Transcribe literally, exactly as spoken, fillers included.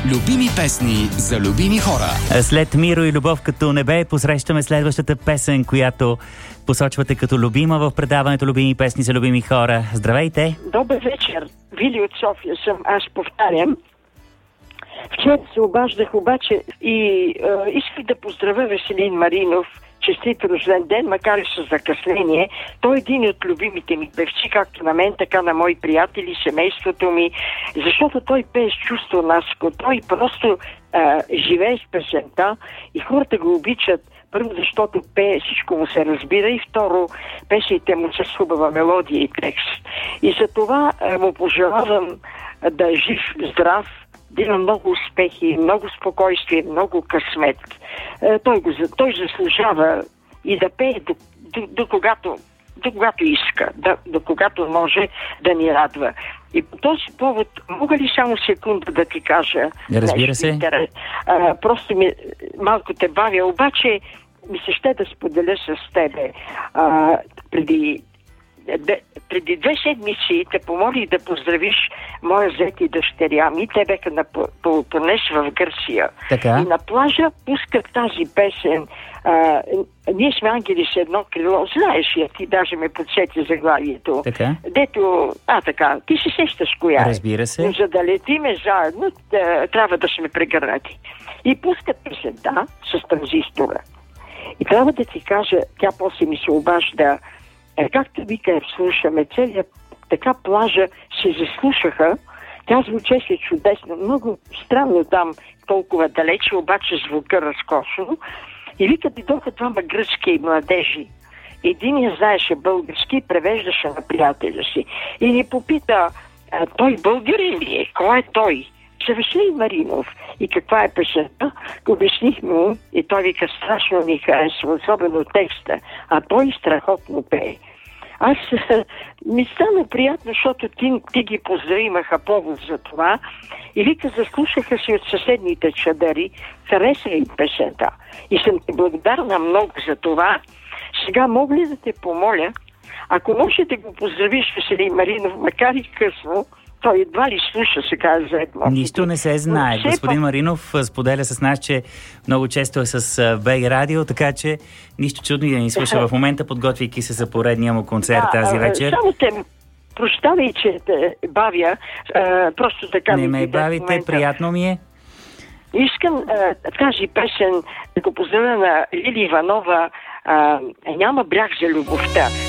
Любими песни за любими хора. След Миро и любов като небе посрещаме следващата песен, която посочвате като любима в предаването Любими песни за любими хора. Здравейте! Добър вечер! Вили от София съм, аз повтарям. Вчера се обаждах обаче и е, исках да поздравя Веселин Маринов. Честит рожден ден, макар и с закъснение. Той е един от любимите ми певци, както на мен, така на мои приятели, семейството ми, защото той пее с чувство наско. Той просто а, живее с песента и хората го обичат. Първо, защото пее, всичко му се разбира, и второ, песните му с хубава мелодия и текст. И за това а, му пожелавам а, да е жив, здрав, да има много успехи, много спокойствие, много късмет. Е, той, го, той заслужава и да пее до, до, до, когато, до когато иска, да, до когато може да ни радва. И по този повод, мога ли само секунда да ти кажа? Разбира се. А, просто ми, малко те бавя, обаче ми се ще да споделя с тебе. А, преди Де, преди две седмици те помолих да поздравиш моя зет и дъщеря ми. Те беха на Пелопонес в Гърция. Така. И на плажа пускат тази песен. А, ние сме ангели с едно крило. Знаеш я, ти даже ме подсети заглавието. Така. Дето, а така, ти се сещаш коя. Разбира се. Но за да летиме заедно, трябва да сме прегърнати. И пускат песента с транзистора. И трябва да ти кажа, тя после ми се обажда. Е, както вика, слушаме целият така плажа, се заслушаха. Тя звучеше чудесно, много странно там, толкова далече, обаче звука разкошно. И вика, дойдоха двама гръцки младежи. Единият знаеше български, превеждаше на приятеля си. И ни попита, а, той българин ли е? Кой е той? За Веселин Маринов. И каква е песента? Обясних му и той вика, страшно ми харесва, особено текста, а той страхотно пее. Аз ми стана приятно, защото ти, ти ги поздрави, имаха повод за това. И вика, заслушаха си от съседните чадъри, хареса им песента. И съм ти благодарна много за това. Сега мога ли да те помоля, ако може да го поздравиш Веселин Маринов, макар и късно, той едва ли слуша сега за едно. Нищо не се знае. Но, Господин Маринов споделя с нас, че много често е с БГ Радио, така че нищо чудно да ни слуша в момента, подготвяйки се за поредния му концерт да, тази вечер. Само те прощавай, че те бавя. А, просто така... Не ме бавите, приятно ми е. Искам а, тази песен да го поздравя на Лили Иванова, а, няма бряг за любовта.